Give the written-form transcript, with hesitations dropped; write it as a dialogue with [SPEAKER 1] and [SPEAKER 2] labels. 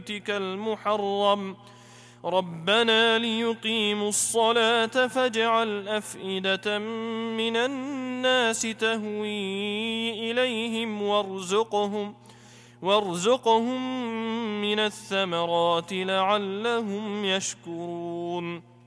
[SPEAKER 1] بيتك المحرم ربنا ليقيموا الصلاة فاجعل أفئدة من الناس تهوي إليهم وارزقهم من الثمرات لعلهم يشكرون